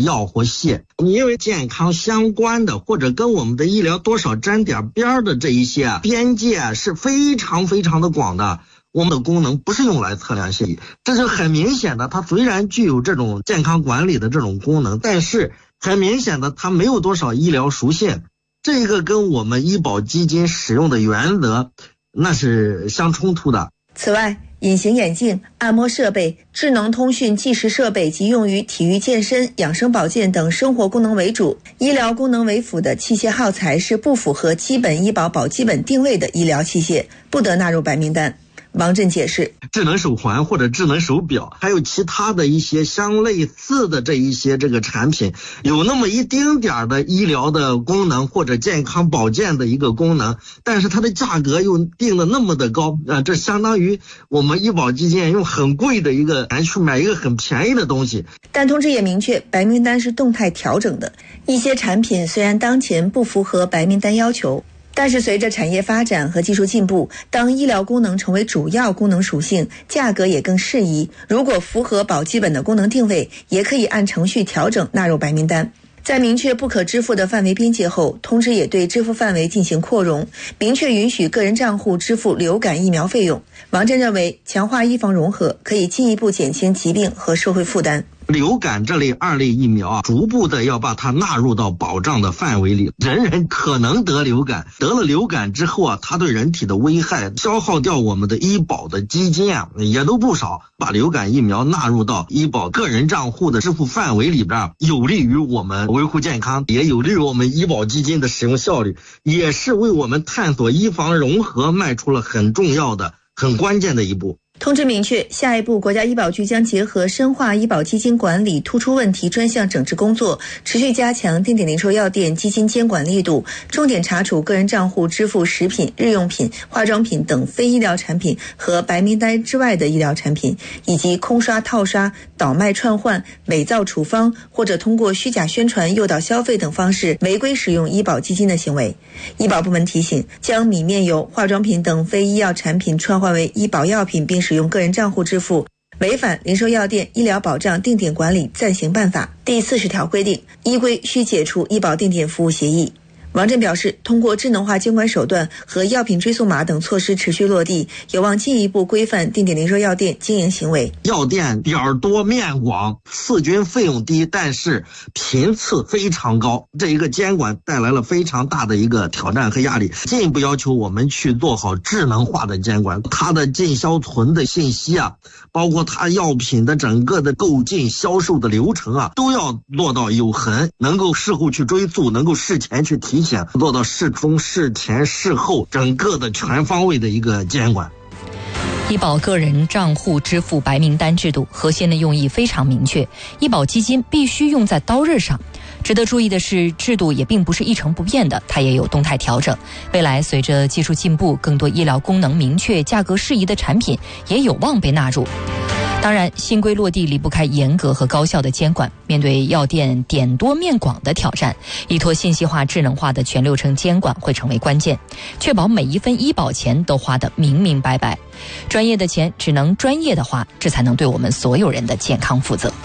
药或泻。因为健康相关的或者跟我们的医疗多少沾点边的这一些边界是非常非常的广的。我们的功能不是用来测量血液，这就很明显的，它虽然具有这种健康管理的这种功能，但是很明显的它没有多少医疗属性，这个跟我们医保基金使用的原则那是相冲突的。 此外，隐形眼镜、按摩设备、智能通讯计时设备及用于体育健身、养生保健等生活功能为主、医疗功能为辅的器械耗材是不符合基本医保保基本定位的医疗器械，不得纳入白名单。王震解释， 智能手环或者智能手表还有其他的一些相类似的这一些这个产品，有那么一丁点的医疗的功能或者健康保健的一个功能，但是它的价格又定的那么的高，这相当于我们医保基金用很贵的一个钱去买一个很便宜的东西。 但通知也明确，白名单是动态调整的，一些产品虽然当前不符合白名单要求，但是随着产业发展和技术进步，当医疗功能成为主要功能属性，价格也更适宜。如果符合保基本的功能定位，也可以按程序调整纳入白名单。在明确不可支付的范围边界后，通知也对支付范围进行扩容，明确允许个人账户支付流感疫苗费用。王震认为，强化医防融合可以进一步减轻疾病和社会负担。 流感这类2类疫苗逐步的要把它纳入到保障的范围里，人人可能得流感，得了流感之后它对人体的危害消耗掉我们的医保的基金也都不少，把流感疫苗纳入到医保个人账户的支付范围里边，有利于我们维护健康，也有利于我们医保基金的使用效率，也是为我们探索医防融合迈出了很重要的很关键的一步。 通知明确，下一步国家医保局将结合深化医保基金管理突出问题专项整治工作，持续加强定点零售药店基金监管力度，重点查处个人账户支付食品、日用品、化妆品等非医疗产品和白名单之外的医疗产品，以及空刷、套刷、倒卖串换、伪造处方或者通过虚假宣传诱导消费等方式违规使用医保基金的行为。医保部门提醒，将米面油、化妆品等非医药产品串换为医保药品并使用个人账户支付，违反零售药店医疗保障定点管理暂行办法第40条规定，依规需解除医保定点服务协议。王震表示，通过智能化监管手段和药品追溯码等措施持续落地，有望进一步规范定点零售药店经营行为。 药店点多面广，次均费用低，但是频次非常高，这一个监管带来了非常大的一个挑战和压力，进一步要求我们去做好智能化的监管，它的进销存的信息包括它药品的整个的购进销售的流程都要做到有痕，能够事后去追溯，能够事前去提醒，做到事中事前事后整个的全方位的一个监管。 医保个人账户支付白名单制度核心的用意非常明确，医保基金必须用在刀刃上。值得注意的是，制度也并不是一成不变的，它也有动态调整。未来随着技术进步，更多医疗功能明确、价格适宜的产品也有望被纳入。当然，新规落地离不开严格和高效的监管。面对药店点多面广的挑战，依托信息化、智能化的全流程监管会成为关键，确保每一分医保钱都花得明明白白。专业的钱只能专业的花，这才能对我们所有人的健康负责。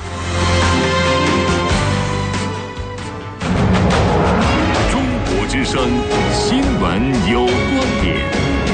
中国之声新闻有观点。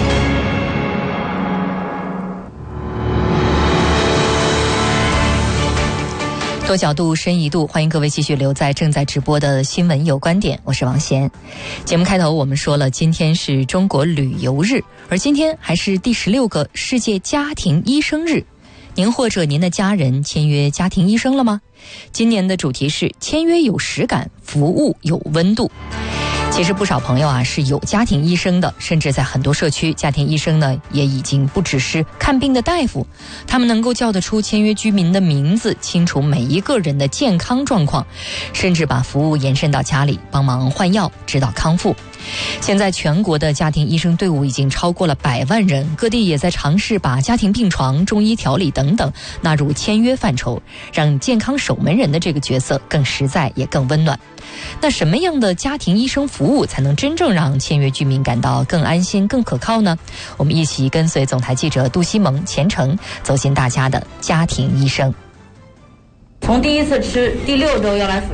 多角度深一度，欢迎各位继续留在正在直播的新闻有观点，我是王贤。节目开头我们说了，今天是中国旅游日，而今天还是第16个世界家庭医生日。您或者您的家人签约家庭医生了吗？今年的主题是签约有实感，服务有温度。其实不少朋友是有家庭医生的，甚至在很多社区，家庭医生呢也已经不只是看病的大夫，他们能够叫得出签约居民的名字，清楚每一个人的健康状况，甚至把服务延伸到家里，帮忙换药，指导康复。现在全国的家庭医生队伍已经超过了100万人，各地也在尝试把家庭病床、中医调理等等纳入签约范畴，让健康守门人的这个角色更实在也更温暖。那什么样的家庭医生服务才能真正让签约居民感到更安心、更可靠呢？我们一起跟随总台记者杜西蒙、钱程走进大家的家庭医生。 从第1次吃第6周要来复